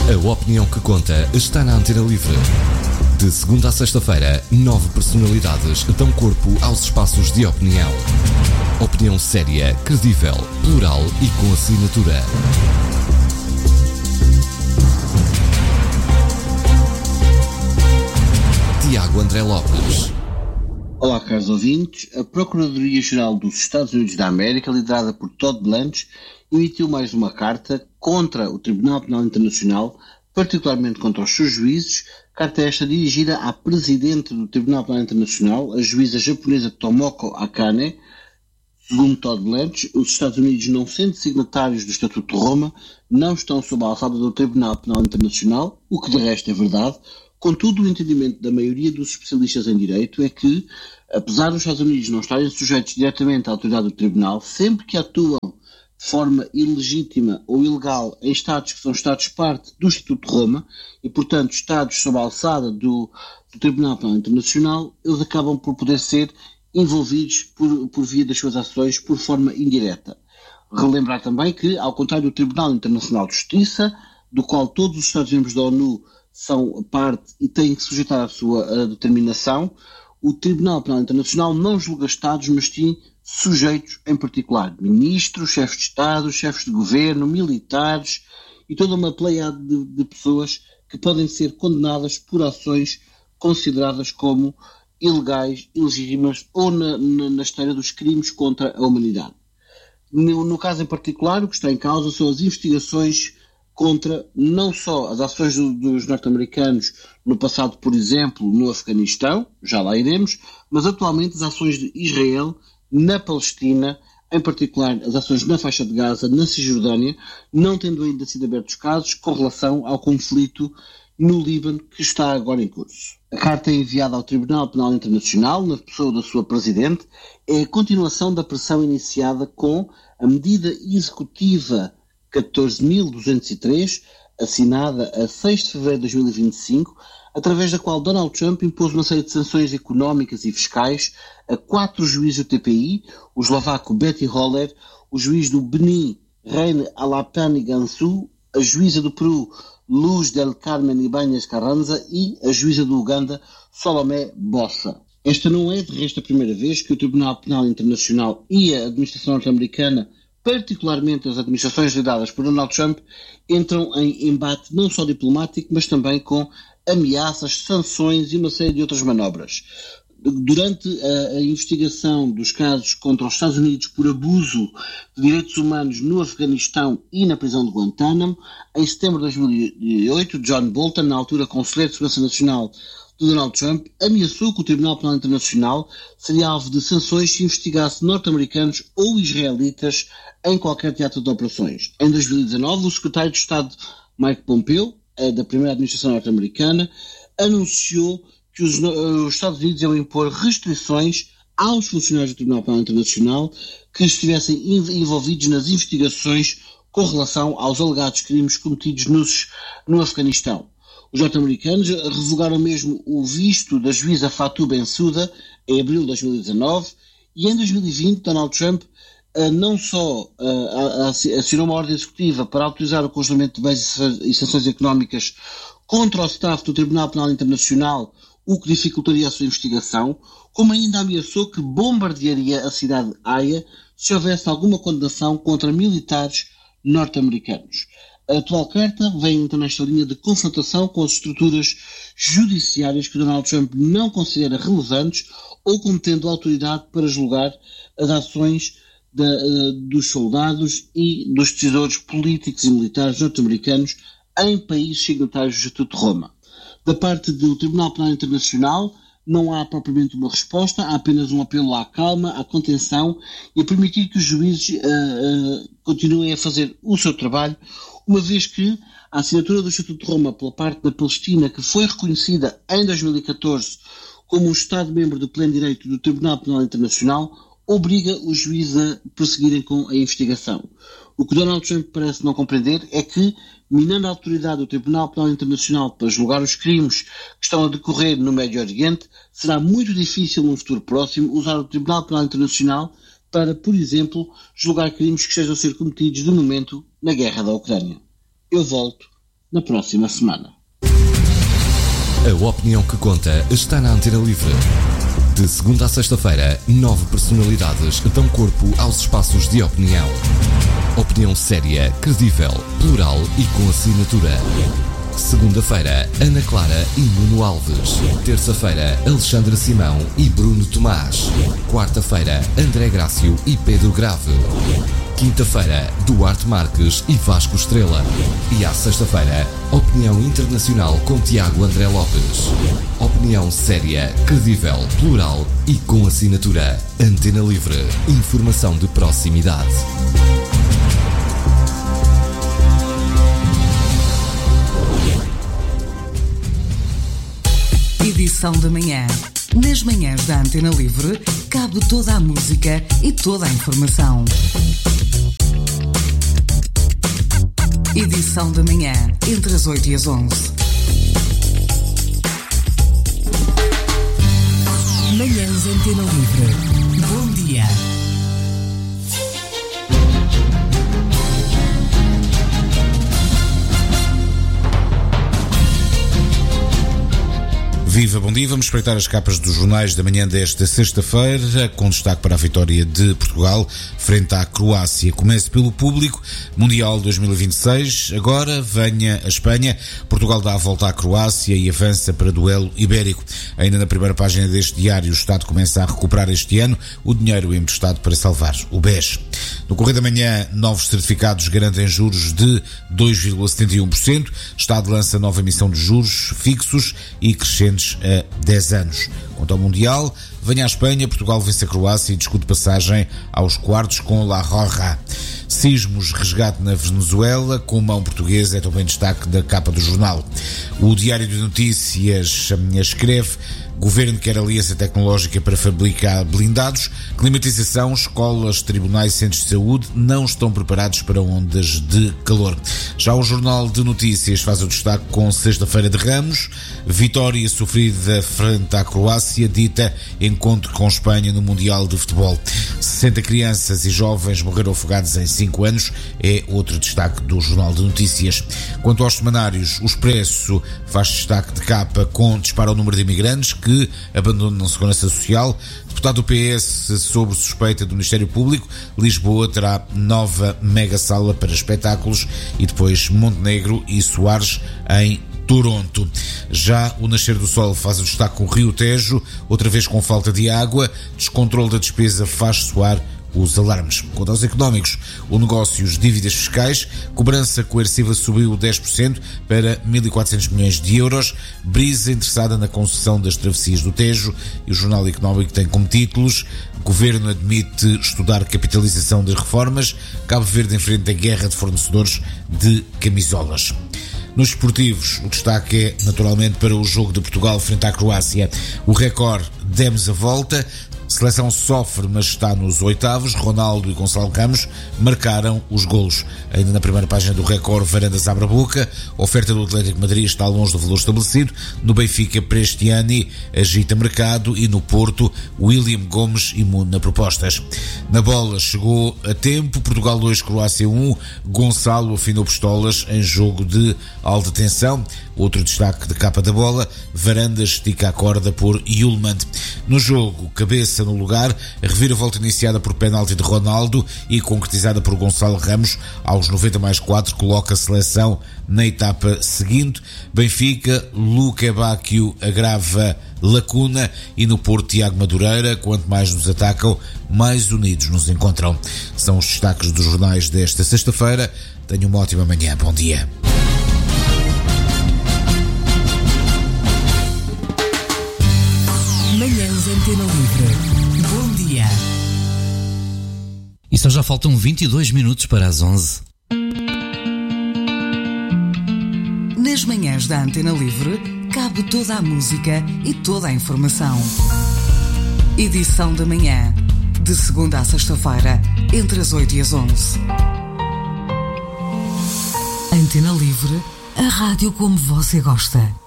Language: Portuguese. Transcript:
A opinião que conta está na Antena Livre. De segunda a sexta-feira, 9 personalidades dão corpo aos espaços de opinião. Opinião séria, credível, plural e com assinatura. Tiago André Lopes. Olá, caros ouvintes. A Procuradoria-Geral dos Estados Unidos da América, liderada por Todd Blanche, emitiu mais uma carta contra o Tribunal Penal Internacional, particularmente contra os seus juízes, carta esta dirigida à Presidente do Tribunal Penal Internacional, a juíza japonesa Tomoko Akane. Segundo Todd Blanche, os Estados Unidos, não sendo signatários do Estatuto de Roma, não estão sob a alçada do Tribunal Penal Internacional, o que de resto é verdade. Contudo, o entendimento da maioria dos especialistas em direito é que, apesar dos Estados Unidos não estarem sujeitos diretamente à autoridade do Tribunal, sempre que atuam de forma ilegítima ou ilegal em Estados que são Estados-parte do Estatuto de Roma e, portanto, Estados sob a alçada do Tribunal Penal Internacional, eles acabam por poder ser envolvidos por via das suas ações por forma indireta. Relembrar também que, ao contrário do Tribunal Internacional de Justiça, do qual todos os Estados-membros da ONU são parte e têm que sujeitar a sua determinação, o Tribunal Penal Internacional não julga Estados, mas sim sujeitos em particular, ministros, chefes de Estado, chefes de governo, militares e toda uma pleiade de pessoas que podem ser condenadas por ações consideradas como ilegais, ilegítimas ou na esteira dos crimes contra a humanidade. No caso em particular, o que está em causa são as investigações contra não só as ações dos norte-americanos no passado, por exemplo, no Afeganistão, já lá iremos, mas atualmente as ações de Israel na Palestina, em particular as ações na faixa de Gaza, na Cisjordânia, não tendo ainda sido abertos casos com relação ao conflito no Líbano que está agora em curso. A carta enviada ao Tribunal Penal Internacional, na pessoa da sua Presidente, é a continuação da pressão iniciada com a medida executiva 14.203, assinada a 6 de fevereiro de 2025, através da qual Donald Trump impôs uma série de sanções económicas e fiscais a 4 juízes do TPI, o eslovaco Betty Holler, o juiz do Benin, Reine Alapani Gansu, a juíza do Peru, Luz del Carmen Ibáñez Carranza e a juíza do Uganda, Salomé Bossa. Esta não é, de resto, a primeira vez que o Tribunal Penal Internacional e a administração norte-americana, particularmente as administrações lideradas por Donald Trump, entram em embate não só diplomático, mas também com ameaças, sanções e uma série de outras manobras. Durante a investigação dos casos contra os Estados Unidos por abuso de direitos humanos no Afeganistão e na prisão de Guantánamo, em setembro de 2008, John Bolton, na altura Conselheiro de Segurança Nacional de Donald Trump, ameaçou que o Tribunal Penal Internacional seria alvo de sanções se investigasse norte-americanos ou israelitas em qualquer teatro de operações. Em 2019, o secretário de Estado Mike Pompeo, da primeira administração norte-americana, anunciou que os Estados Unidos iam impor restrições aos funcionários do Tribunal Penal Internacional que estivessem envolvidos nas investigações com relação aos alegados crimes cometidos no Afeganistão. Os norte-americanos revogaram mesmo o visto da juíza Fatou Bensouda em abril de 2019 e em 2020 Donald Trump não só assinou uma ordem executiva para autorizar o congelamento de bens e sanções económicas contra o staff do Tribunal Penal Internacional, o que dificultaria a sua investigação, como ainda ameaçou que bombardearia a cidade de Haia se houvesse alguma condenação contra militares norte-americanos. A atual carta vem então nesta linha de confrontação com as estruturas judiciárias que Donald Trump não considera relevantes ou como tendo autoridade para julgar as ações dos soldados e dos decisores políticos e militares norte-americanos em países signatários do Estatuto de Roma. Da parte do Tribunal Penal Internacional não há propriamente uma resposta, há apenas um apelo à calma, à contenção e a permitir que os juízes continuem a fazer o seu trabalho, uma vez que a assinatura do Estatuto de Roma pela parte da Palestina, que foi reconhecida em 2014 como um Estado-membro de pleno direito do Tribunal Penal Internacional, obriga os juízes a prosseguirem com a investigação. O que Donald Trump parece não compreender é que, minando a autoridade do Tribunal Penal Internacional para julgar os crimes que estão a decorrer no Médio Oriente, será muito difícil num futuro próximo usar o Tribunal Penal Internacional para, por exemplo, julgar crimes que estejam a ser cometidos de momento na guerra da Ucrânia. Eu volto na próxima semana. A opinião que conta está na Antena Livre. De segunda a sexta-feira, 9 personalidades dão corpo aos espaços de opinião. Opinião séria, credível, plural e com assinatura. Segunda-feira, Ana Clara e Nuno Alves. Terça-feira, Alexandra Simão e Bruno Tomás. Quarta-feira, André Grácio e Pedro Grave. Quinta-feira, Duarte Marques e Vasco Estrela. E à sexta-feira, Opinião Internacional com Tiago André Lopes. Opinião séria, credível, plural e com assinatura. Antena Livre. Informação de proximidade. Edição da manhã. Nas manhãs da Antena Livre, cabe toda a música e toda a informação. Edição da manhã, entre as 8 e as 11. Manhãs Antena Livre. Bom dia. Viva, bom dia. Vamos espreitar as capas dos jornais da manhã desta sexta-feira, com destaque para a vitória de Portugal frente à Croácia. Começo pelo público, Mundial 2026. Agora venha a Espanha. Portugal dá a volta à Croácia e avança para duelo ibérico. Ainda na primeira página deste diário, o Estado começa a recuperar este ano o dinheiro emprestado para salvar o BES. No Correio da Manhã, novos certificados garantem juros de 2,71%. Estado lança nova emissão de juros fixos e crescentes a 10 anos. Quanto ao Mundial, venha à Espanha, Portugal vence a Croácia e discute passagem aos quartos com La Roja. Sismos, resgate na Venezuela, com mão portuguesa, é também destaque da capa do jornal. O Diário de Notícias escreve: Governo quer aliança tecnológica para fabricar blindados. Climatização, escolas, tribunais e centros de saúde não estão preparados para ondas de calor. Já o Jornal de Notícias faz o destaque com Sexta-feira de Ramos. Vitória sofrida frente à Croácia dita encontro com Espanha no Mundial de Futebol. 60 crianças e jovens morreram afogados em 5 anos. É outro destaque do Jornal de Notícias. Quanto aos semanários, o Expresso faz destaque de capa com disparo ao número de imigrantes que abandonam a segurança social. Deputado do PS sobre suspeita do Ministério Público. Lisboa terá nova mega sala para espetáculos. E depois Montenegro e Soares em Toronto. Já o Nascer do Sol faz o destaque com o Rio Tejo, outra vez com falta de água. Descontrole da despesa faz soar os alarmes. Quanto aos económicos, o negócios, dívidas fiscais, cobrança coerciva subiu 10% para 1.400 milhões de euros, Brisa interessada na concessão das travessias do Tejo, e o Jornal Económico tem como títulos: Governo admite estudar capitalização das reformas, Cabo Verde enfrenta a guerra de fornecedores de camisolas. Nos esportivos, o destaque é naturalmente para o jogo de Portugal frente à Croácia. O Record, demos a volta. Seleção sofre, mas está nos oitavos. Ronaldo e Gonçalo Ramos marcaram os golos. Ainda na primeira página do Record, Varandas abre a boca. A oferta do Atlético de Madrid está longe do valor estabelecido. No Benfica, Prestiani agita mercado. E no Porto, William Gomes imune a propostas. Na bola, chegou a tempo. Portugal 2, Croácia 1. Gonçalo afinou pistolas em jogo de alta tensão. Outro destaque de capa da bola: Varandas estica a corda por Yulman. No jogo, cabeça no lugar, a reviravolta iniciada por penalti de Ronaldo e concretizada por Gonçalo Ramos aos 90+4 coloca a seleção na etapa seguinte. Benfica, Luca Bacchio agrava lacuna, e no Porto, Tiago Madureira: quanto mais nos atacam, mais unidos nos encontram. São os destaques dos jornais desta sexta-feira. Tenha uma ótima manhã. Bom dia. Manhãs Antena Livre. Bom dia. E só já faltam 22 minutos para as 11. Nas manhãs da Antena Livre, cabe toda a música e toda a informação. Edição da manhã, de segunda a sexta-feira, entre as 8 e as 11. Antena Livre, a rádio como você gosta.